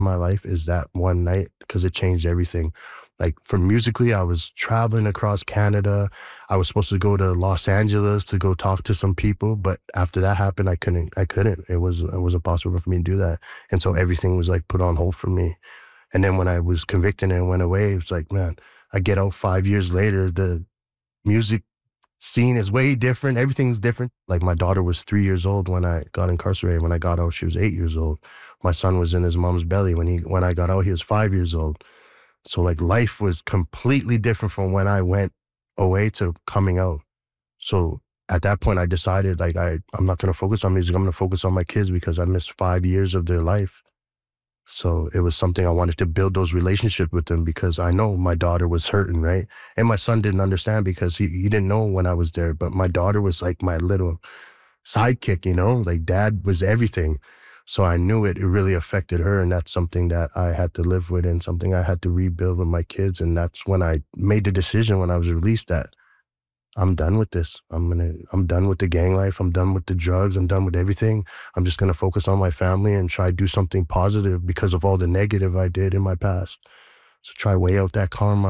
my life is that one night because it changed everything. Like for musically, I was traveling across Canada. I was supposed to go to Los Angeles to go talk to some people, but after that happened, I couldn't. It was impossible for me to do that. And so everything was like put on hold for me. And then when I was convicted and went away, it was like, man, I get out 5 years later, the music scene is way different. Everything's different. Like my daughter was 3 years old when I got incarcerated. When I got out, she was 8 years old. My son was in his mom's belly. When I got out, he was 5 years old. So like life was completely different from when I went away to coming out. So at that point I decided like I'm not gonna focus on music. I'm gonna focus on my kids because I missed 5 years of their life. So it was something I wanted to build those relationships with them because I know my daughter was hurting, right? And my son didn't understand because he didn't know when I was there, but my daughter was like my little sidekick, like dad was everything. So I knew it really affected her. And that's something that I had to live with and something I had to rebuild with my kids. And that's when I made the decision when I was released that I'm done with this. I'm done with the gang life. I'm done with the drugs. I'm done with everything. I'm just gonna focus on my family and try to do something positive because of all the negative I did in my past. So try weigh out that karma.